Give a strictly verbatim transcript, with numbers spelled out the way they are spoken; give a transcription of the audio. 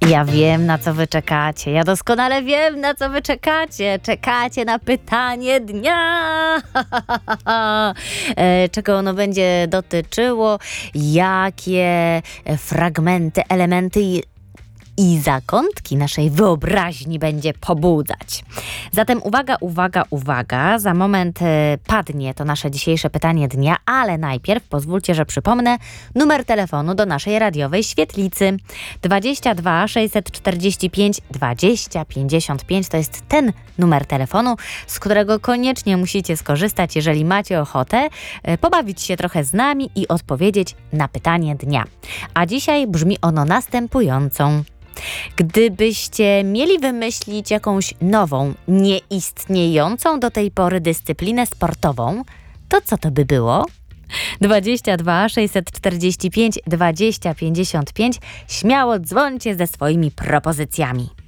Ja wiem, na co wy czekacie. Ja doskonale wiem, na co wy czekacie. Czekacie na pytanie dnia. E, Czego ono będzie dotyczyło? Jakie fragmenty, elementy i i zakątki naszej wyobraźni będzie pobudzać. Zatem uwaga, uwaga, uwaga. Za moment e, padnie to nasze dzisiejsze pytanie dnia, ale najpierw pozwólcie, że przypomnę numer telefonu do naszej radiowej świetlicy. dwadzieścia dwa sześćset czterdzieści pięć dwadzieścia pięćdziesiąt pięć to jest ten numer telefonu, z którego koniecznie musicie skorzystać, jeżeli macie ochotę e, pobawić się trochę z nami i odpowiedzieć na pytanie dnia. A dzisiaj brzmi ono następująco. Gdybyście mieli wymyślić jakąś nową, nieistniejącą do tej pory dyscyplinę sportową, to co to by było? dwadzieścia dwa sześćset czterdzieści pięć dwadzieścia pięćdziesiąt pięć. Śmiało dzwońcie ze swoimi propozycjami.